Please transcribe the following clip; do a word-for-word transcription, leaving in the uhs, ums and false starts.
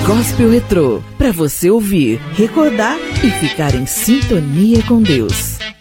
Gospel Retrô, para você ouvir, recordar e ficar em sintonia com Deus.